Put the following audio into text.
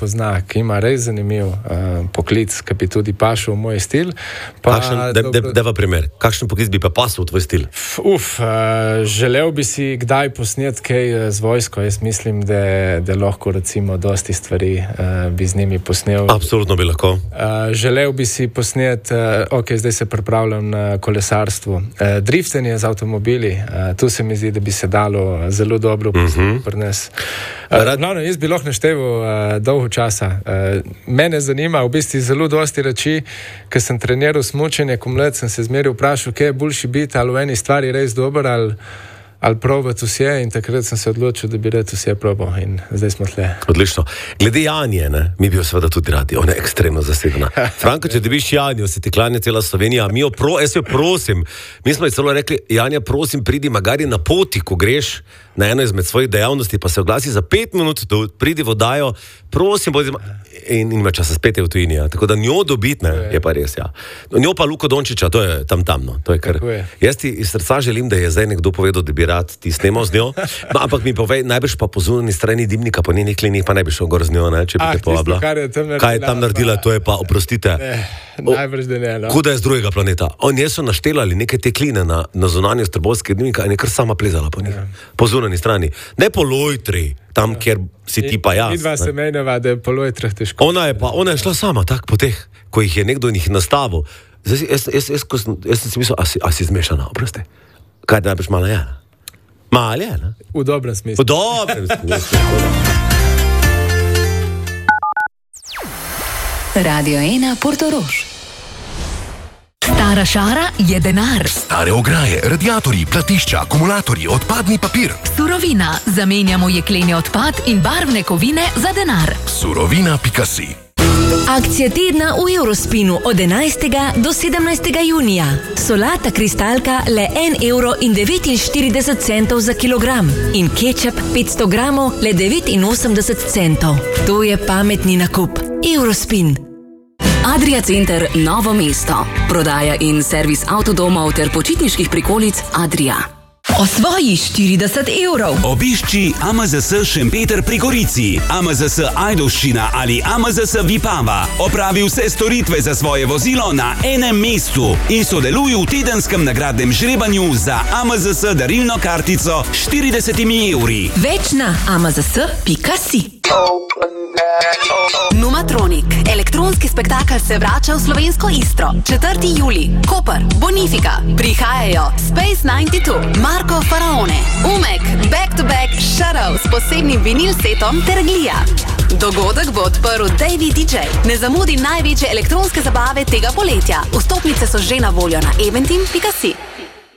pozna, ki ima res zanimiv poklic, ki bi tudi pašel v moj stil. Deva primer, kakšen poklic bi pa pasel v tvoj stil? Želel bi si kdaj posnet kaj z vojsko. Jaz mislim, da lahko recimo dosti stvari bi z njimi posnel. Absolutno bi lahko. Želel bi si posnet, zdaj se pripravljam na kolesarstvo. Driftenje z avtomobili, tu se mi zdi, da bi se dalo zelo dobro posnet pri nas. Jaz bi lahko našteval dolgo časa. Mene zanima v bistvu zelo dosti reči, ker sem treniral smučenje, ko mlad sem se zmeril vprašal, kaj je boljši biti, ali v eni stvari res dober, ali probati vse, in takrat sem se odločil, da bi rad vse probal in zdaj smo tle. Odlično. Glede Janje, mi bi jo seveda tudi radi, ona je ekstremno zasedena. Franko, če dobiš Janjo, se ti klanja cela Slovenija, jaz jo prosim, mi smo ji celo rekli, Janja, prosim, pridi magari na poti, ko greš na eno izmed svojih dejavnosti, pa se oglasi za 5 minut, da pridi v oddajo, prosim, in ima časa spet v tujini, tako da njo dobiti, je pa res, ja. Njo pa Luko Dončića, to je tamno, to je kar. Jaz ti iz srca želim, da je zdaj nekdo povedal, da bi rad ti snemal z njo, ampak mi povej, najbrž pa po zunanji strani dimnika, po njenih klinih, pa ne bi šel gor z njo, če bi te povabila. Kaj je tam naredila, to je pa, oprostite. Najbrž da ne, no. Kuda je z drugega planeta. Oni so naštelali neke te kline na zunanjost trboveljskega dimnika in je kar sama plezala po njih. Po zunanji strani. Ne po lojtri, tam, kjer si ti pa jaz. Vidva se menjava, da je po lojtrah težko. Ona je šla sama, tak po teh, ko jih je nekdo njih nastavil. Zdaj, jaz sem si mislil, a si zmešana, oprosti. Kaj da najbrž mala je? Mala je, ne? V dobrem smislu. V dobrem smislu. Radio 1 Portorož. Stara šara je denar. Stare ograje, radiatorji, platišča, akumulatorji, odpadni papir. Surovina. Zamenjamo jekleni odpad in barvne kovine za denar. Surovina.si. Akcija tedna v Eurospinu od 11. do 17. junija. Solata kristalka le 1,49 € za kilogram in kečap 500 gramov le 89 centov. To je pametni nakup. Eurospin. Adria Center Novo mesto. Prodaja in servis avtodomov ter počitniških prikolic Adria. Osvoji 40 €. Obišči AMZS Šempeter pri Gorici, AMZS Ajdovščina ali AMZS Vipava. Opravi vse storitve za svoje vozilo na enem mestu in sodeluj v tedenskem nagradnem žrebanju za AMZS darilno kartico s 40 €. Več na amazs.si. Numatronik. Elektronski spektakel se vrača v slovensko Istro. 4. julij. Koper, Bonifika. Prihajajo Space 92, Marko Faraone, Umek, Back to Back, Shadow s posebnim vinil setom ter Glija. Dogodek bo odprl Davey DJ. Ne zamudi največje elektronske zabave tega poletja. Vstopnice so že na voljo na eventim.si.